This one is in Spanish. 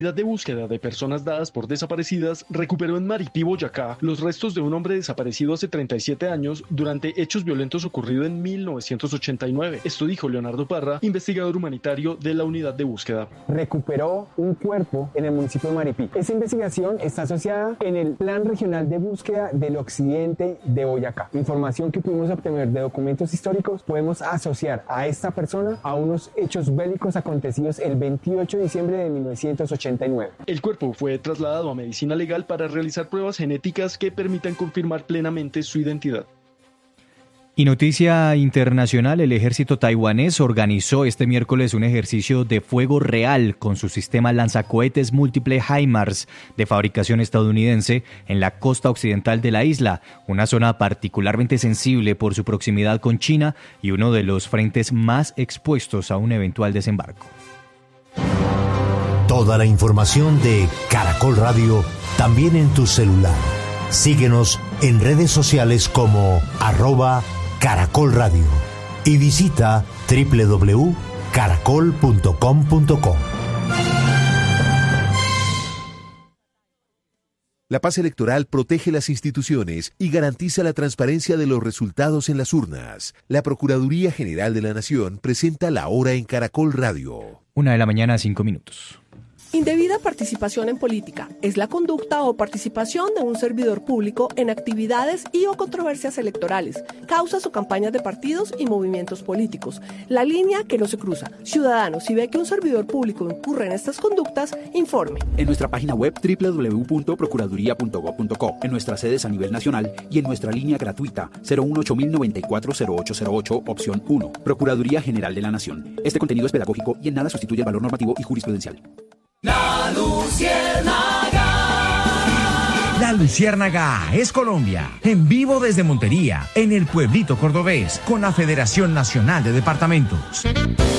La unidad de búsqueda de personas dadas por desaparecidas recuperó en Maripí, Boyacá, los restos de un hombre desaparecido hace 37 años durante hechos violentos ocurridos en 1989. Esto dijo Leonardo Parra, investigador humanitario de la unidad de búsqueda. Recuperó un cuerpo en el municipio de Maripí. Esta investigación está asociada en el Plan Regional de Búsqueda del Occidente de Boyacá. Información que pudimos obtener de documentos históricos, podemos asociar a esta persona a unos hechos bélicos acontecidos el 28 de diciembre de 1989. El cuerpo fue trasladado a medicina legal para realizar pruebas genéticas que permitan confirmar plenamente su identidad. Y noticia internacional, el ejército taiwanés organizó este miércoles un ejercicio de fuego real con su sistema lanzacohetes múltiple HIMARS de fabricación estadounidense en la costa occidental de la isla, una zona particularmente sensible por su proximidad con China y uno de los frentes más expuestos a un eventual desembarco. Toda la información de Caracol Radio también en tu celular. Síguenos en redes sociales como @Caracol Radio y visita www.caracol.com.co. La paz electoral protege las instituciones y garantiza la transparencia de los resultados en las urnas. La Procuraduría General de la Nación presenta La Hora en Caracol Radio. 1:00 a 5 minutos. Indebida participación en política es la conducta o participación de un servidor público en actividades y o controversias electorales, causas o campañas de partidos y movimientos políticos. La línea que no se cruza. Ciudadano, si ve que un servidor público incurre en estas conductas, informe. En nuestra página web www.procuraduría.gov.co, en nuestras sedes a nivel nacional y en nuestra línea gratuita 018-094-0808, opción 1. Procuraduría General de la Nación. Este contenido es pedagógico y en nada sustituye el valor normativo y jurisprudencial. La Luciérnaga. La Luciérnaga es Colombia, en vivo desde Montería, en el pueblito cordobés, con la Federación Nacional de Departamentos.